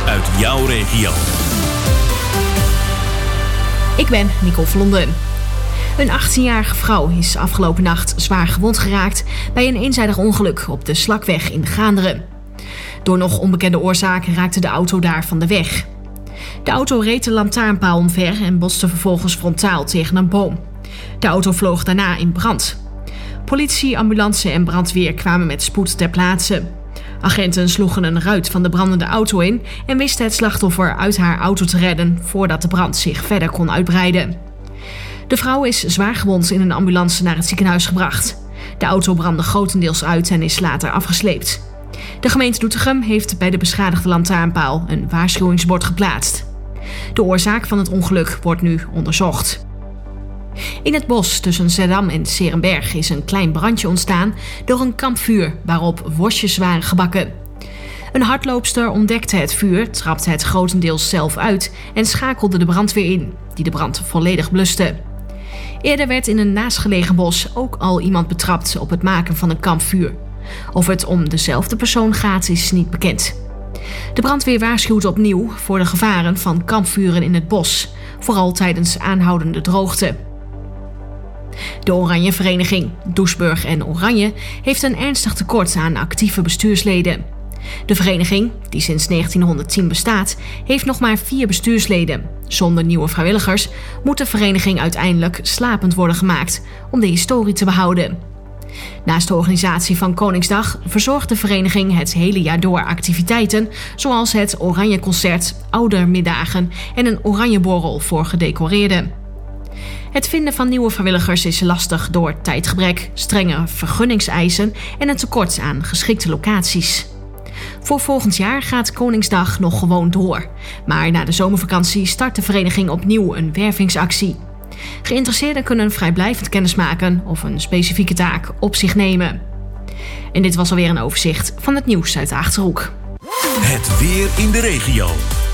uit jouw regio. Ik ben Nicole Vlonden. Een 18-jarige vrouw is afgelopen nacht zwaar gewond geraakt bij een eenzijdig ongeluk op de Slakweg in Gaanderen. Door nog onbekende oorzaak raakte de auto daar van de weg. De auto reed de lantaarnpaal omver en botste vervolgens frontaal tegen een boom. De auto vloog daarna in brand. Politie, ambulance en brandweer kwamen met spoed ter plaatse. Agenten sloegen een ruit van de brandende auto in en wisten het slachtoffer uit haar auto te redden voordat de brand zich verder kon uitbreiden. De vrouw is zwaar gewond in een ambulance naar het ziekenhuis gebracht. De auto brandde grotendeels uit en is later afgesleept. De gemeente Doetinchem heeft bij de beschadigde lantaarnpaal een waarschuwingsbord geplaatst. De oorzaak van het ongeluk wordt nu onderzocht. In het bos tussen Zeddam en 's Heerenberg is een klein brandje ontstaan door een kampvuur waarop worstjes waren gebakken. Een hardloopster ontdekte het vuur, trapte het grotendeels zelf uit en schakelde de brandweer in, die de brand volledig bluste. Eerder werd in een naastgelegen bos ook al iemand betrapt op het maken van een kampvuur. Of het om dezelfde persoon gaat is niet bekend. De brandweer waarschuwt opnieuw voor de gevaren van kampvuren in het bos, vooral tijdens aanhoudende droogte. De Oranje Vereniging Doesburg en Oranje heeft een ernstig tekort aan actieve bestuursleden. De vereniging, die sinds 1910 bestaat, heeft nog maar 4 bestuursleden. Zonder nieuwe vrijwilligers moet de vereniging uiteindelijk slapend worden gemaakt om de historie te behouden. Naast de organisatie van Koningsdag verzorgt de vereniging het hele jaar door activiteiten zoals het Oranje Concert, oudermiddagen en een Oranjeborrel voor gedecoreerden. Het vinden van nieuwe vrijwilligers is lastig door tijdgebrek, strenge vergunningseisen en een tekort aan geschikte locaties. Voor volgend jaar gaat Koningsdag nog gewoon door. Maar na de zomervakantie start de vereniging opnieuw een wervingsactie. Geïnteresseerden kunnen vrijblijvend kennismaken of een specifieke taak op zich nemen. En dit was alweer een overzicht van het nieuws uit de Achterhoek. Het weer in de regio.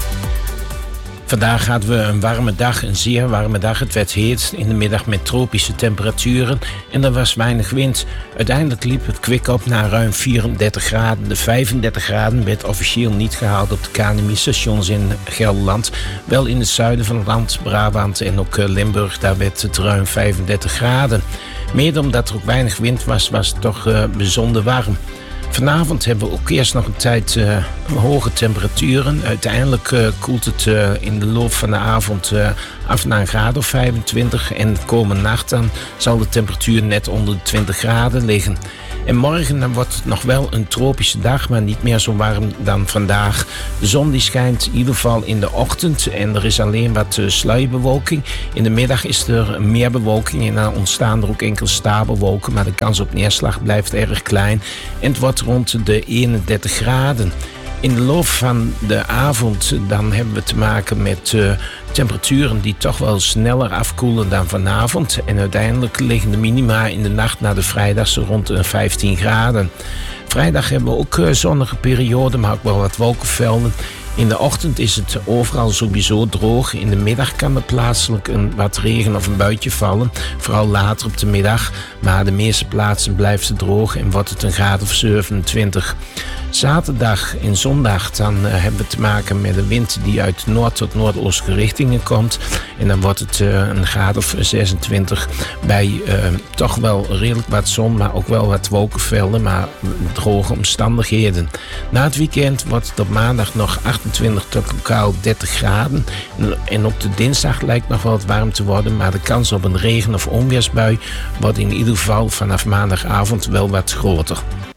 Vandaag hadden we een warme dag, een zeer warme dag. Het werd heet in de middag met tropische temperaturen en er was weinig wind. Uiteindelijk liep het kwik op naar ruim 34 graden. De 35 graden werd officieel niet gehaald op de KNMI-stations in Gelderland. Wel in het zuiden van het land, Brabant en ook Limburg, daar werd het ruim 35 graden. Mede omdat er ook weinig wind was, was het toch bijzonder warm. Vanavond hebben we ook eerst nog een tijd hoge temperaturen. Uiteindelijk koelt het in de loop van de avond af naar een graad of 25. En de komende nacht dan zal de temperatuur net onder de 20 graden liggen. En morgen dan wordt het nog wel een tropische dag, maar niet meer zo warm dan vandaag. De zon die schijnt in ieder geval in de ochtend en er is alleen wat sluierbewolking. In de middag is er meer bewolking en dan ontstaan er ook enkele stapelwolken, maar de kans op neerslag blijft erg klein. En het wordt rond de 31 graden. In de loop van de avond dan hebben we te maken met temperaturen die toch wel sneller afkoelen dan vanavond. En uiteindelijk liggen de minima in de nacht naar de vrijdag zo rond de 15 graden. Vrijdag hebben we ook zonnige perioden, maar ook wel wat wolkenvelden. In de ochtend is het overal sowieso droog. In de middag kan er plaatselijk wat regen of een buitje vallen. Vooral later op de middag. Maar de meeste plaatsen blijft het droog en wordt het een graad of 27. Zaterdag en zondag dan hebben we te maken met een wind die uit noord tot noordoostelijke richtingen komt. En dan wordt het een graad of 26 bij toch wel redelijk wat zon, maar ook wel wat wolkenvelden, maar droge omstandigheden. Na het weekend wordt het op maandag nog 28 tot lokaal 30 graden. En op de dinsdag lijkt nog wel wat warm te worden, maar de kans op een regen- of onweersbui wordt in ieder geval vanaf maandagavond wel wat groter.